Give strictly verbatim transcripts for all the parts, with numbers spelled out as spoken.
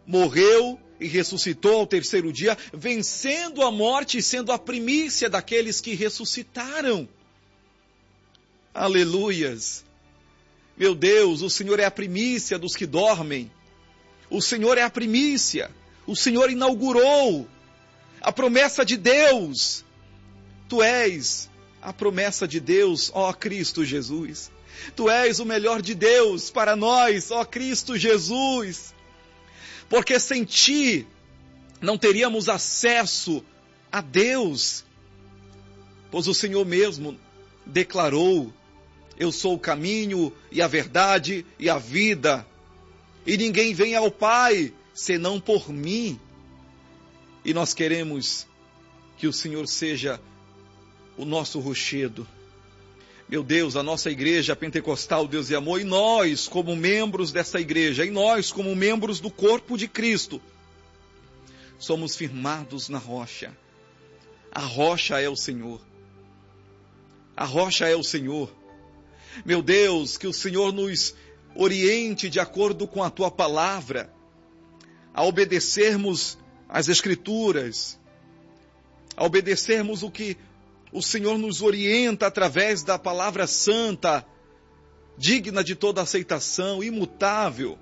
morreu e ressuscitou ao terceiro dia, vencendo a morte e sendo a primícia daqueles que ressuscitaram. Aleluias! Meu Deus, o Senhor é a primícia dos que dormem. O Senhor é a primícia. O Senhor inaugurou a promessa de Deus. Tu és a promessa de Deus, ó Cristo Jesus. Tu és o melhor de Deus para nós, ó Cristo Jesus. Porque sem ti não teríamos acesso a Deus. Pois o Senhor mesmo declarou: eu sou o caminho e a verdade e a vida. E ninguém vem ao Pai senão por mim. E nós queremos que o Senhor seja o nosso rochedo. Meu Deus, a nossa igreja pentecostal, Deus e amor, e nós como membros dessa igreja, e nós como membros do corpo de Cristo, somos firmados na rocha. A rocha é o Senhor. A rocha é o Senhor. Meu Deus, que o Senhor nos oriente de acordo com a Tua palavra, a obedecermos as Escrituras, a obedecermos o que o Senhor nos orienta através da palavra santa, digna de toda aceitação, imutável.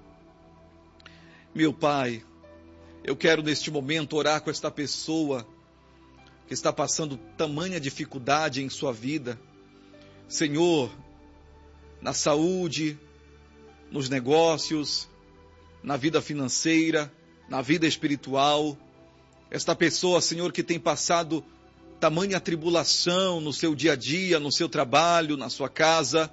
Meu Pai, eu quero neste momento orar com esta pessoa que está passando tamanha dificuldade em sua vida. Senhor, na saúde, nos negócios, na vida financeira, na vida espiritual. Esta pessoa, Senhor, que tem passado tamanha tribulação no seu dia a dia, no seu trabalho, na sua casa,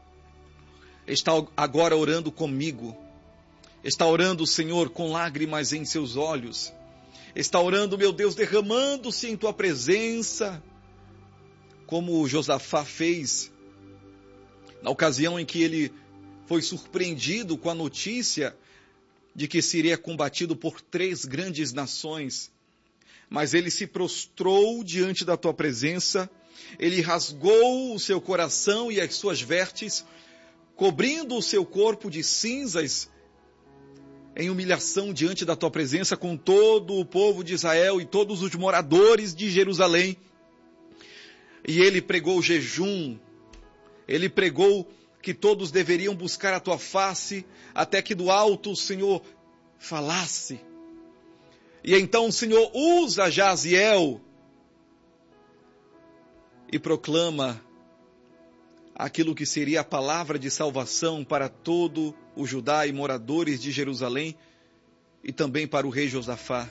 está agora orando comigo. Está orando, Senhor, com lágrimas em seus olhos. Está orando, meu Deus, derramando-se em Tua presença, como Josafá fez na ocasião em que ele foi surpreendido com a notícia de que seria combatido por três grandes nações. Mas ele se prostrou diante da Tua presença, ele rasgou o seu coração e as suas vestes, cobrindo o seu corpo de cinzas, em humilhação diante da Tua presença com todo o povo de Israel e todos os moradores de Jerusalém. E ele pregou jejum, ele pregou que todos deveriam buscar a Tua face, até que do alto o Senhor falasse. E então o Senhor usa Jaziel e proclama aquilo que seria a palavra de salvação para todo o Judá e moradores de Jerusalém, e também para o rei Josafá.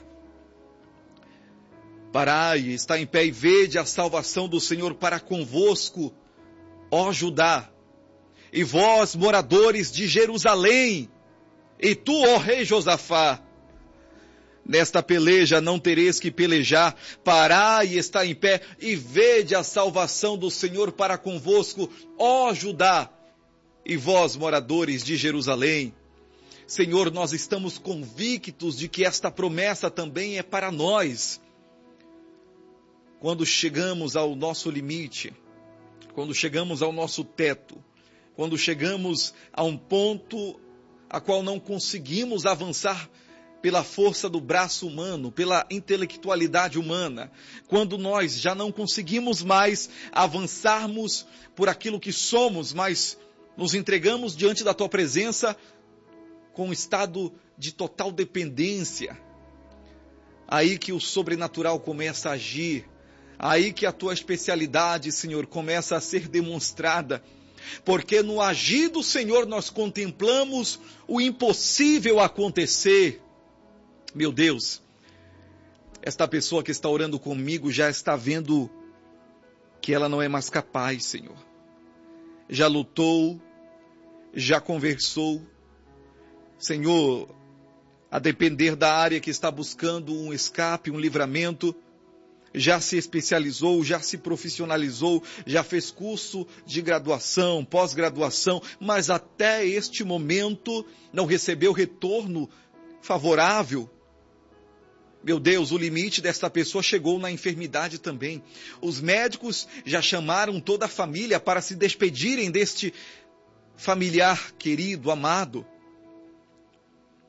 Parai, está em pé e vede a salvação do Senhor para convosco, ó Judá, e vós, moradores de Jerusalém, e tu, ó rei Josafá. Nesta peleja não tereis que pelejar, parai e está em pé, e vede a salvação do Senhor para convosco, ó Judá, e vós, moradores de Jerusalém. Senhor, nós estamos convictos de que esta promessa também é para nós. Quando chegamos ao nosso limite, quando chegamos ao nosso teto, quando chegamos a um ponto a qual não conseguimos avançar pela força do braço humano, pela intelectualidade humana, quando nós já não conseguimos mais avançarmos por aquilo que somos, mas nos entregamos diante da Tua presença com um estado de total dependência, aí que o sobrenatural começa a agir, aí que a Tua especialidade, Senhor, começa a ser demonstrada, porque no agir do Senhor nós contemplamos o impossível acontecer. Meu Deus, esta pessoa que está orando comigo já está vendo que ela não é mais capaz, Senhor. Já lutou, já conversou, Senhor, a depender da área que está buscando um escape, um livramento, já se especializou, já se profissionalizou, já fez curso de graduação, pós-graduação, mas até este momento não recebeu retorno favorável. Meu Deus, o limite desta pessoa chegou na enfermidade também. Os médicos já chamaram toda a família para se despedirem deste familiar querido, amado.